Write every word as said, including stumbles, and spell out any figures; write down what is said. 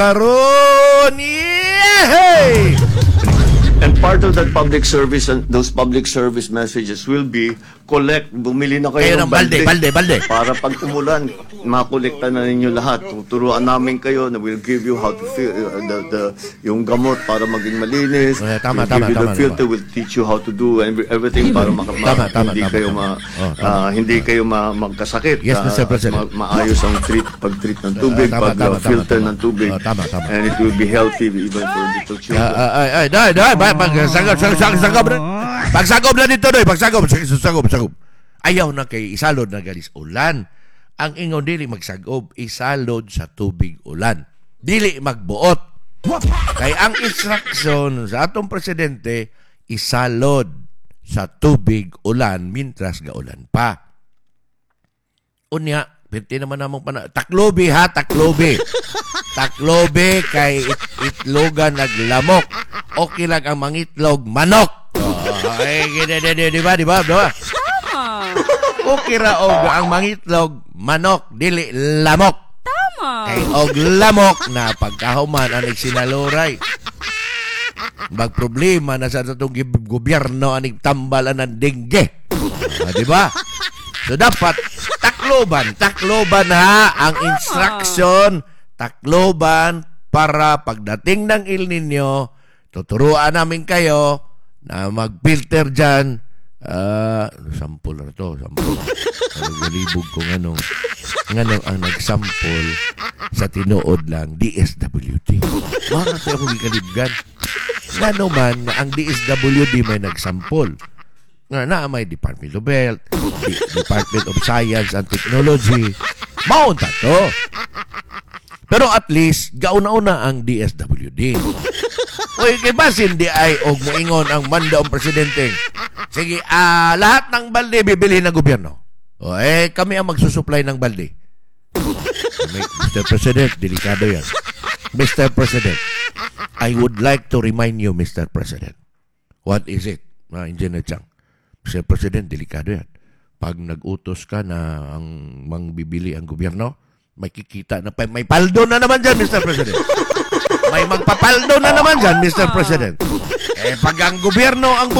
Karon, yehey! And part of that public service and those public service messages will be collect, bumili na kayo, Kayo ng balde, balde, balde. Para pag umulan, makolekta na ninyo lahat. Tuturuan namin kayo na we'll give you how to feel, uh, the, the, yung gamot para maging malinis. Eh, tama, we'll tama, give you tama, the filter, tama. we'll teach you how to do every, everything para maka, ma, Tama, tama, hindi tama, kayo tama. ma, Oh, tama. ah, hindi kayo ma, magkasakit. Yes, Mister Ah, President. ma- maayos ang treat, pag-treat ng tubig, Ah, tama, pag tama, uh, tama, filter tama. ng tubig. Oh, tama, tama. And it will be healthy even for little children. Ah, ah, ay, ay, dai, dai, ba- pagsagop, sagop, sagop, sagop na. Pagsagop na dito, doy, pagsagop, sagop, sagop. Ayaw na kay isalod na galis ulan. Ang ingon dili magsagop, isalod sa tubig ulan. Dili magbuot. Kay ang instruction sa atong presidente, isalod sa tubig ulan mintras gaulan pa. Unya, pinti naman namang pana. Taklobi ha, taklobi. Taklobi kay it itlogan naglamok. Okay lang ang mangitlog manok. Oh, ay, di, di, di, di ba, di ba, di ba? Okay ra og ang mangitlog manok dili lamok. Tama. Kay og lamok na pagkahuman aning sinaluray. Bag problema na sa atong gib- gobyerno aning tambalan ng dengue. Ah, di ba? So dapat takloban, takloban ha ang instruction, takloban para pagdating ng El Nino, tuturuan namin kayo na mag-filter dyan. Ah, uh, sample na to, sample. Ano galibog kung anong nganong ang nagsample sa tinuod lang D S W D. Bakit ako gikalibgan? Ngano man na ang D S W D may nagsample. Nga na may Department of Health, D- Department of Science and Technology. Maunta to. Pero at least gauna-una ang D S W D. Uy, kay basin di ay og moingon ang manda ang presidente. Sige, ah, lahat ng balde bibili ng gobyerno. O, eh, kami ang magsusupply ng balde. Mister President, delikado yan. Mister President, I would like to remind you, Mister President. What is it? Ah, Engineer Chang. Mister President, delikado yan. Pag nag-utos ka na ang mangbibili ang gobyerno, may kikita na, may paldo na naman dyan, Mister President. May magpapaldo na naman dyan, Mister President. Eh, pag ang gobyerno ang